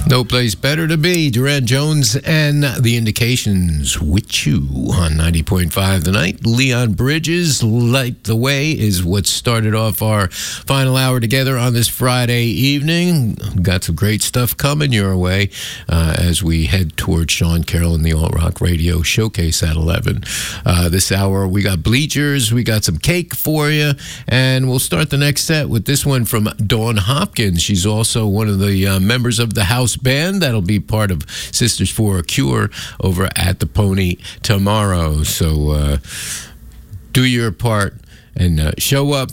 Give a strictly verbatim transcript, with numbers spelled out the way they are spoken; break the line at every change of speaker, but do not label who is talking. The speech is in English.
No place better to be. Duran Jones and the Indications with you on ninety point five The Night. Leon Bridges, Light the Way, is what started off our final hour together on this Friday evening. Got some great stuff coming your way uh, as we head towards Sean Carroll and the Alt Rock Radio Showcase at eleven. Uh, this hour, we got Bleachers, we got some cake for you, and we'll start the next set with this one from Dawn Hopkins. She's also one of the uh, members of the house band that'll be part of Sisters for a Cure over at the Pony tomorrow. So uh, do your part and uh, show up